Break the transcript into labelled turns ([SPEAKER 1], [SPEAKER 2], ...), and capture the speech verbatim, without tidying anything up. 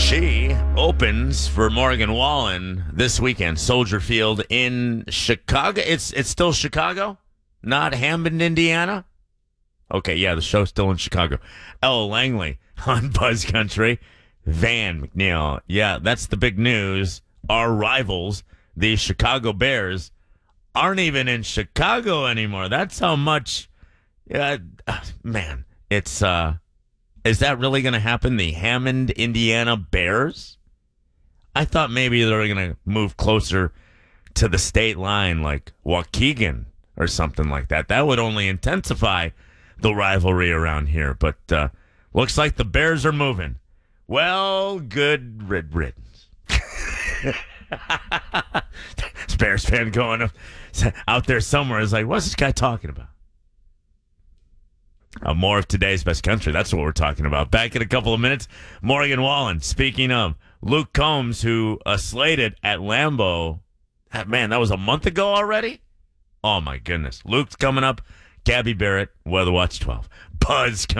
[SPEAKER 1] She opens for Morgan Wallen this weekend, Soldier Field in Chicago. It's it's still Chicago, not Hammond, Indiana. Okay, yeah, the show's still in Chicago. Ella Langley on Buzz Country. Van McNeil. Yeah, that's the big news. Our rivals, the Chicago Bears, aren't even in Chicago anymore. That's how much, uh, man, it's, uh, is that really going to happen? The Hammond, Indiana Bears? I thought maybe they were going to move closer to the state line like Waukegan or something like that. That would only intensify the rivalry around here. But uh, looks like the Bears are moving. Well, good rid- riddance. This Bears fan going up, out there somewhere is like, what's this guy talking about? Uh, more of today's best country. That's what we're talking about. Back in a couple of minutes, Morgan Wallen. Speaking of Luke Combs, who uh, slated at Lambeau. That, man, that was a month ago already? Oh, my goodness. Luke's coming up. Gabby Barrett, Weather Watch twelve. Buzz.